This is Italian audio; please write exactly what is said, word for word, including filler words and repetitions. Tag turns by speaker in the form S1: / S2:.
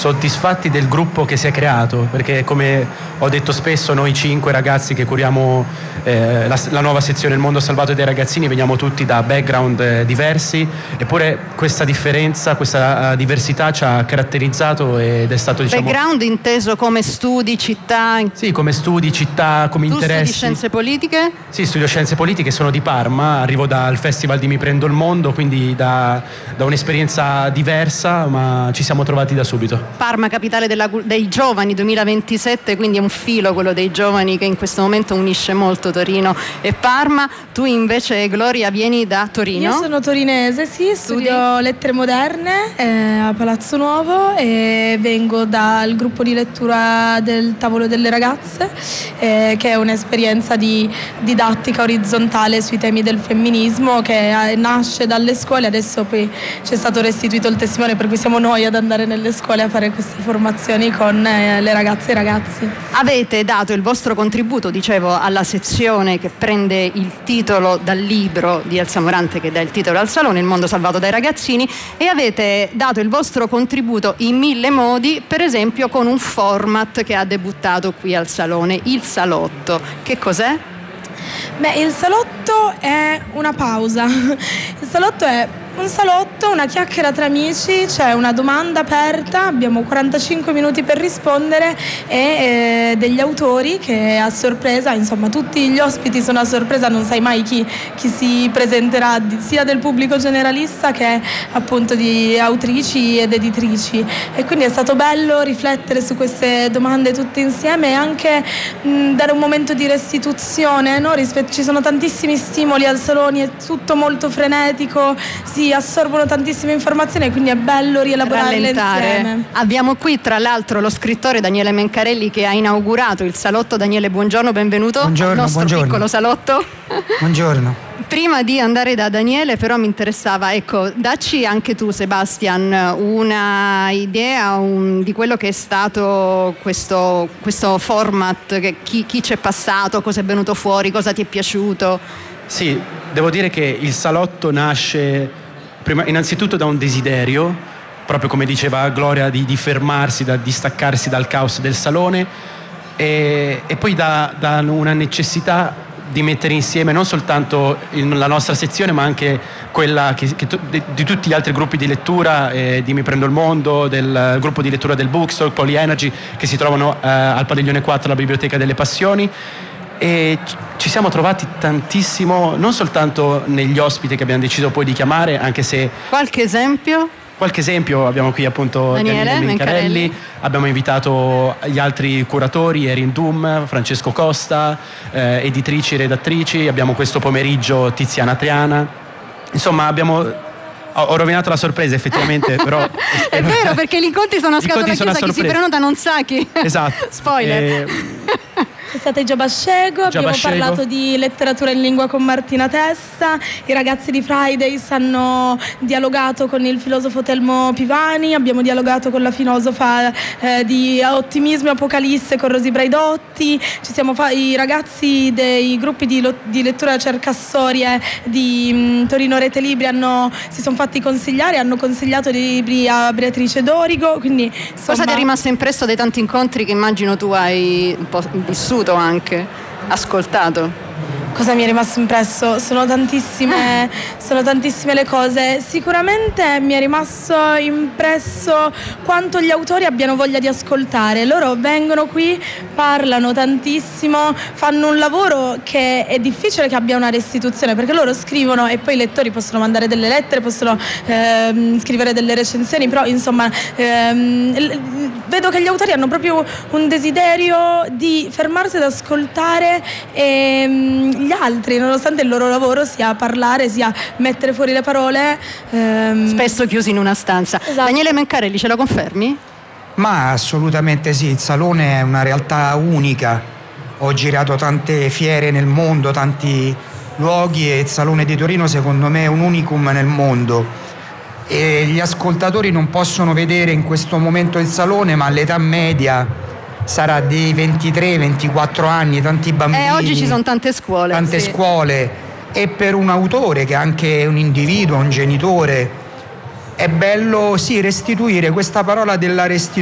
S1: soddisfatti del gruppo che si è creato, perché come ho detto spesso noi cinque ragazzi che curiamo eh, la, la nuova sezione Il Mondo Salvato dei Ragazzini veniamo tutti da background eh, diversi, eppure questa differenza, questa uh, diversità ci ha caratterizzato ed è stato, diciamo...
S2: Background inteso come studi, città?
S1: Sì, come studi, città, come
S2: tu
S1: interessi.
S2: Tu studi scienze politiche?
S1: Sì, studio scienze politiche, sono di Parma, arrivo dal Festival di Mi Prendo il Mondo, quindi da, da un'esperienza diversa, ma ci siamo trovati da subito.
S2: Parma, capitale della, dei giovani duemilaventisette, quindi è un filo quello dei giovani che in questo momento unisce molto Torino e Parma. Tu invece, Gloria, vieni da Torino?
S3: Io sono torinese, sì, studio Studi? lettere moderne eh, a Palazzo Nuovo e vengo dal gruppo di lettura del Tavolo delle Ragazze, eh, che è un'esperienza di didattica orizzontale sui temi del femminismo che eh, nasce dalle scuole. Adesso poi c'è stato restituito il testimone, per cui siamo noi ad andare nelle scuole a fare queste formazioni con eh, le ragazze e i ragazzi.
S2: Avete dato il vostro contributo, dicevo, alla sezione che prende il titolo dal libro di Elsa Morante, che dà il titolo al Salone, Il Mondo Salvato dai Ragazzini, e avete dato il vostro contributo in mille modi, per esempio con un format che ha debuttato qui al Salone, il Salotto. Che cos'è?
S3: Beh, il Salotto è una pausa. Il Salotto è un salotto, una chiacchiera tra amici, c'è una domanda aperta, abbiamo quarantacinque minuti per rispondere e eh, degli autori che a sorpresa, insomma tutti gli ospiti sono a sorpresa, non sai mai chi, chi si presenterà, sia del pubblico generalista che appunto di autrici ed editrici, e quindi è stato bello riflettere su queste domande tutte insieme e anche mh, dare un momento di restituzione, no? Rispetto, ci sono tantissimi stimoli al Salone, è tutto molto frenetico, si assorbono tantissime informazioni, quindi è bello rielaborarle insieme.
S2: Abbiamo qui tra l'altro lo scrittore Daniele Mencarelli che ha inaugurato il Salotto. Daniele, buongiorno, benvenuto
S4: buongiorno,
S2: al nostro
S4: buongiorno.
S2: piccolo salotto.
S4: Buongiorno.
S2: Prima di andare da Daniele però mi interessava, ecco, dacci anche tu Sebastian una idea un, di quello che è stato questo, questo format, che, chi, chi c'è passato, cosa è venuto fuori, cosa ti è piaciuto.
S1: Sì, devo dire che il Salotto nasce prima, innanzitutto da un desiderio, proprio come diceva Gloria, di, di fermarsi, da distaccarsi dal caos del Salone, e, e poi da, da una necessità di mettere insieme non soltanto il, la nostra sezione, ma anche quella che, che, di, di tutti gli altri gruppi di lettura, eh, di Mi Prendo il Mondo, del gruppo di lettura del Bookstore, Poly Energy, che si trovano eh, al padiglione quattro alla Biblioteca delle Passioni. E ci siamo trovati tantissimo, non soltanto negli ospiti che abbiamo deciso poi di chiamare, anche se...
S2: Qualche esempio?
S1: Qualche esempio, abbiamo qui appunto
S2: Daniele,
S1: Daniele Mencarelli,
S2: Mencarelli,
S1: abbiamo invitato gli altri curatori, Erin Doom, Francesco Costa, eh, editrici e redattrici, abbiamo questo pomeriggio Tiziana Triana, insomma abbiamo... Ho rovinato la sorpresa effettivamente, però...
S2: È vero, perché gli incontri sono a scatola chiusa, chi si prenota non sa chi...
S1: Esatto.
S2: Spoiler.
S1: Eh...
S3: È stata Già Bascego, abbiamo
S1: Bascego.
S3: parlato di letteratura in lingua con Martina Testa, i ragazzi di Fridays hanno dialogato con il filosofo Telmo Pivani, abbiamo dialogato con la filosofa eh, di Ottimismo e Apocalisse con Rosy Braidotti, ci siamo fa- i ragazzi dei gruppi di, lo- di lettura Cercassorie di mh, Torino Rete Libri hanno, si sono fatti consigliare, hanno consigliato dei libri a Beatrice Dorigo, quindi insomma...
S2: Cosa ti è rimasto impresso dei tanti incontri che immagino tu hai un po' vissuto anche, ascoltato?
S3: Cosa mi è rimasto impresso? Sono tantissime, sono tantissime le cose. Sicuramente mi è rimasto impresso quanto gli autori abbiano voglia di ascoltare. Loro vengono qui, parlano tantissimo, fanno un lavoro che è difficile che abbia una restituzione, perché loro scrivono e poi i lettori possono mandare delle lettere, possono ehm, scrivere delle recensioni, però insomma ehm, vedo che gli autori hanno proprio un desiderio di fermarsi ad ascoltare ehm, gli altri, nonostante il loro lavoro sia parlare, sia mettere fuori le parole, ehm...
S2: spesso chiusi in una stanza.
S3: Esatto.
S2: Daniele Mencarelli, ce lo confermi?
S4: Ma assolutamente sì, il Salone è una realtà unica. Ho girato tante fiere nel mondo, tanti luoghi, e il Salone di Torino secondo me è un unicum nel mondo. E gli ascoltatori non possono vedere in questo momento il Salone, ma l'età media sarà di ventitré ventiquattro anni, tanti bambini.
S2: Eh, oggi ci sono tante scuole.
S4: Tante
S2: sì.
S4: scuole, e per un autore che è anche un individuo, un genitore, è bello sì restituire questa parola della restituzione.